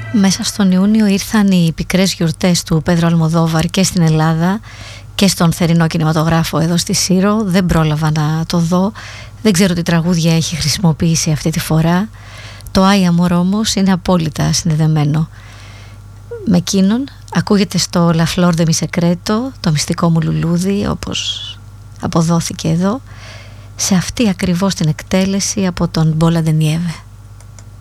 Μέσα στον Ιούνιο ήρθαν οι πικρές γιορτές του Πέδρο Αλμοδόβαρ και στην Ελλάδα και στον θερινό κινηματογράφο εδώ στη Σύρο. Δεν πρόλαβα να το δω. Δεν ξέρω τι τραγούδια έχει χρησιμοποιήσει αυτή τη φορά. Το Άι Αμόρ όμως είναι απόλυτα συνδεδεμένο με εκείνον. Ακούγεται στο La Flor de mi Secreto, το μυστικό μου λουλούδι, όπως αποδόθηκε εδώ, σε αυτή ακριβώς την εκτέλεση από τον Μπόλα Ντενιέβε.